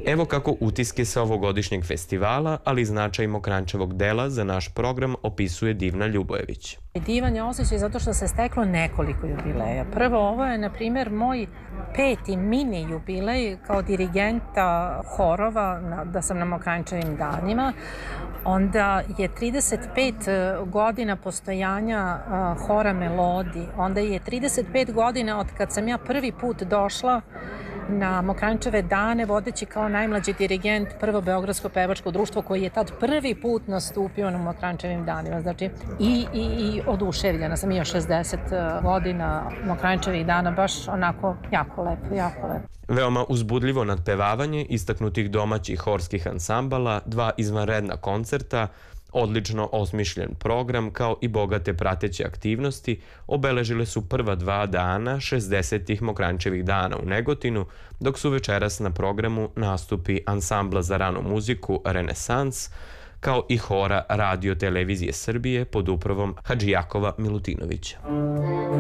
Evo kako utiske sa ovogodišnjeg festivala, ali i značaj Mokranjčevog dela za naš program opisuje Divna Ljubojević. Divan je osjećaj zato što se steklo nekoliko jubileja. Prvo, ovo je, na primjer, moj 5. mini jubilej kao dirigenta horova, da sam na Mokranjčevim danima. Onda je 35 godina postojanja hora Melodi. Onda je 35 godina od kad sam ja prvi put došla na Mokranjčeve dane, vodeći kao najmlađi dirigent prvo Beogradsko pevačko društvo koji je tad prvi put nastupio na Mokranjčevim danima. Znači, i oduševljena sam, i 60 godina Mokranjčevih dana, baš onako jako lepo, jako lepo. Veoma uzbudljivo nadpevavanje istaknutih domaćih horskih ansambala, 2 izvanredna koncerta, odlično osmišljen program kao i bogate prateće aktivnosti obeležile su prva 2 dana 60. Mokranjčevih dana u Negotinu, dok su večeras na programu nastupi ansambla za ranu muziku Renesans, kao i hora Radio Televizije Srbije pod upravom Hadžijakova Milutinovića.